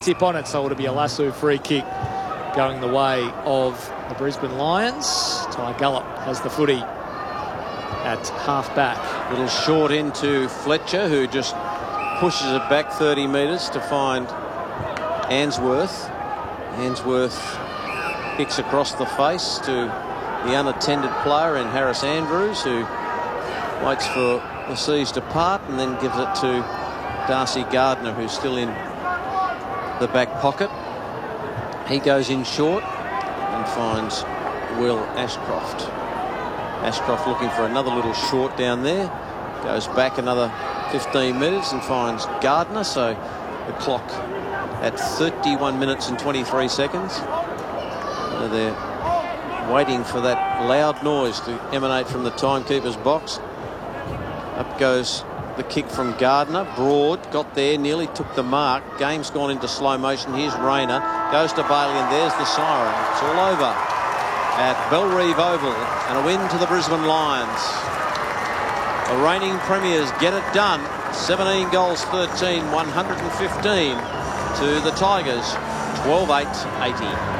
tip on it, so it'll be a Lasoo free kick going the way of the Brisbane Lions. Ty Gullop has the footy at half-back. Little short into Fletcher, who just pushes it back 30 metres to find Answorth. Answorth kicks across the face to the unattended player in Harris Andrews, who waits for the seas to part and then gives it to Darcy Gardner, who's still in the back pocket. He goes in short and finds Will Ashcroft. Ashcroft looking for another little short down there. Goes back another 15 metres and finds Gardner. So the clock at 31 minutes and 23 seconds. They're waiting for that loud noise to emanate from the timekeeper's box. Up goes the kick from Gardner. Broad got there, nearly took the mark. Game's gone into slow motion. Here's Rayner. Goes to Bailey, and there's the siren. It's all over at Bellerive Oval, and a win to the Brisbane Lions. The reigning premiers get it done. 17 goals, 13, 115 to the Tigers, 12-8, 80.